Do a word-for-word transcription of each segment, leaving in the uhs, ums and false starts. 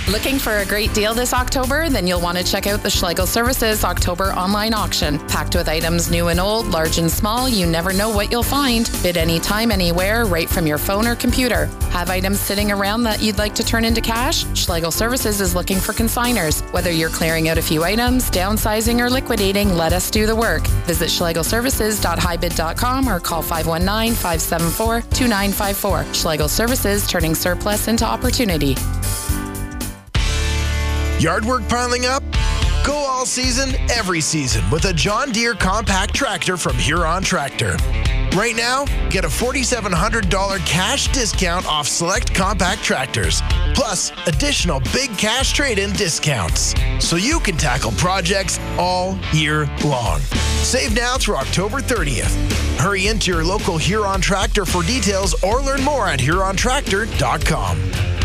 Looking for a great deal this October? Then you'll want to check out the Schlegel Services October online auction. Packed with items new and old, large and small, you never know what you'll find. Bid anytime, anywhere, right from your phone or computer. Have items sitting around that you'd like to turn into cash? Schlegel Services is looking for consigners. Whether you're clearing out a few items, downsizing, or liquidating, let us do the work. Visit schlegel services dot high bid dot com or call five one nine, five seven four, two nine five four. Schlegel Services, turning surplus into opportunity. Yard work piling up? Go all season, every season with a John Deere compact tractor from Huron Tractor. Right now, get a four thousand seven hundred dollars cash discount off select compact tractors, plus additional big cash trade-in discounts, so you can tackle projects all year long. Save now through October thirtieth. Hurry into your local Huron Tractor for details or learn more at huron tractor dot com.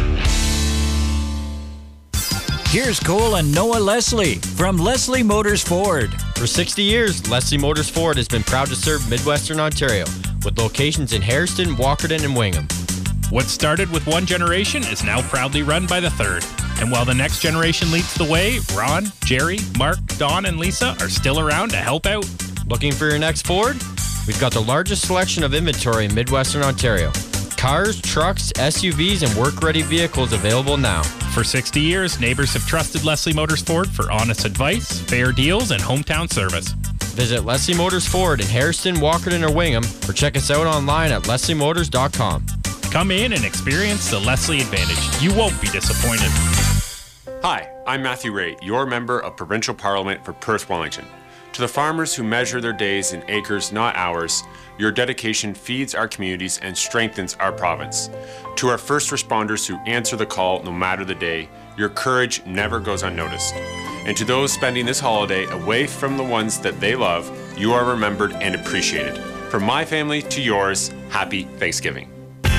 Here's Cole and Noah Leslie from Leslie Motors Ford. For sixty years, Leslie Motors Ford has been proud to serve Midwestern Ontario with locations in Hairston, Walkerton, and Wingham. What started with one generation is now proudly run by the third. And while the next generation leads the way, Ron, Jerry, Mark, Don, and Lisa are still around to help out. Looking for your next Ford? We've got the largest selection of inventory in Midwestern Ontario. Cars, trucks, S U Vs, and work-ready vehicles available now. For sixty years, neighbors have trusted Leslie Motors Ford for honest advice, fair deals, and hometown service. Visit Leslie Motors Ford in Hairston, Walkerton, or Wingham, or check us out online at leslie motors dot com. Come in and experience the Leslie advantage. You won't be disappointed. Hi, I'm Matthew Ray, your member of Provincial Parliament for Perth Wellington. To the farmers who measure their days in acres, not hours, your dedication feeds our communities and strengthens our province. To our first responders who answer the call no matter the day, your courage never goes unnoticed. And to those spending this holiday away from the ones that they love, you are remembered and appreciated. From my family to yours, happy Thanksgiving.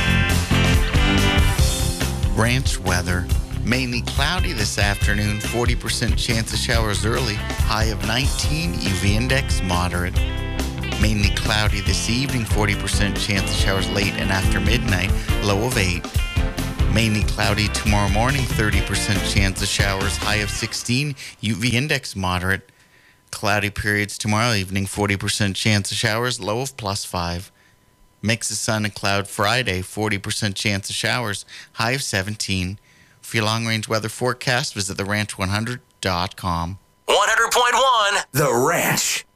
Ranch weather. Mainly cloudy this afternoon, forty percent chance of showers early, high of nineteen, U V index moderate. Mainly cloudy this evening, forty percent chance of showers late and after midnight, low of eight. Mainly cloudy tomorrow morning, thirty percent chance of showers, high of sixteen, U V index moderate. Cloudy periods tomorrow evening, forty percent chance of showers, low of plus five. Mix of sun and cloud Friday, forty percent chance of showers, high of seventeen. For your long-range weather forecast, visit the ranch one hundred dot com. one hundred point one The Ranch.